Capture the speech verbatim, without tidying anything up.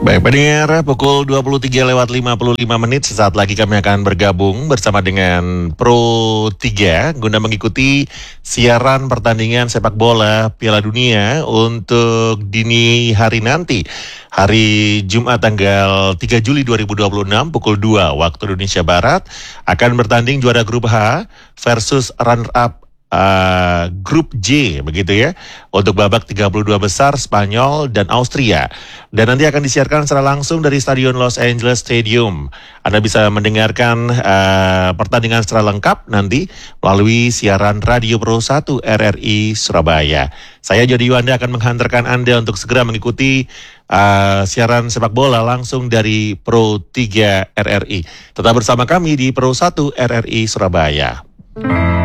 Baik pendengar, pukul dua puluh tiga lewat lima puluh lima menit, sesaat lagi kami akan bergabung bersama dengan Pro tiga guna mengikuti siaran pertandingan sepak bola Piala Dunia untuk dini hari nanti. Hari Jumat tanggal tiga Juli dua ribu dua puluh enam pukul dua waktu Indonesia Barat akan bertanding juara grup H versus runner-up Uh, grup J begitu ya, untuk babak tiga puluh dua besar Spanyol dan Austria, dan nanti akan disiarkan secara langsung dari Stadion Los Angeles Stadium. Anda bisa mendengarkan uh, pertandingan secara lengkap nanti melalui siaran Radio Pro satu R R I Surabaya. Saya Jody Yuanda akan menghantarkan Anda untuk segera mengikuti uh, siaran sepak bola langsung dari Pro tiga R R I. Tetap bersama kami di Pro satu R R I Surabaya.